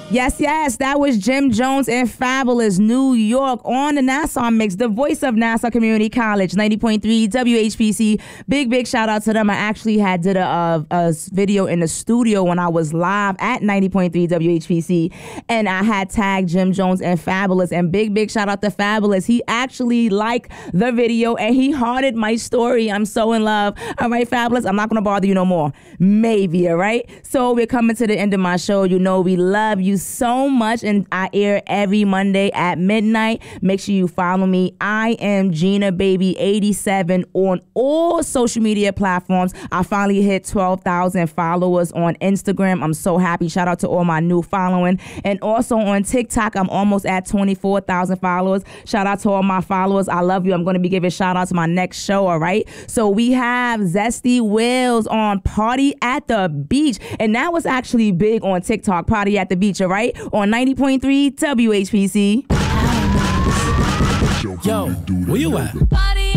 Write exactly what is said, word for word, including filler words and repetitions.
Yes, yes, that was Jim Jones and Fabulous, New York, on the Nassau Mix, the voice of Nassau Community College, ninety point three W H P C. Big, big shout out to them. I actually had did a, a, a video in the studio when I was live at ninety point three W H P C, and I had tagged Jim Jones and Fabulous, and big, big shout out to Fabulous. He actually liked the video, and he hearted my story. I'm so in love. All right, Fabulous, I'm not going to bother you no more. Maybe, all right? So we're coming to the end of my show. You know we love you so much, and I air every Monday at midnight. Make sure you follow me. I am Gina Baby eighty-seven on all social media platforms. I finally hit twelve thousand followers on Instagram. I'm so happy. Shout out to all my new following. And also on TikTok, I'm almost at twenty-four thousand followers. Shout out to all my followers. I love you. I'm going to be giving shout out to my next show, all right? So we have Zesty Wills on Party at the Beach, and that was actually big on TikTok, Party at the Beach, all right? On ninety point three W H P C. Yo, where you at?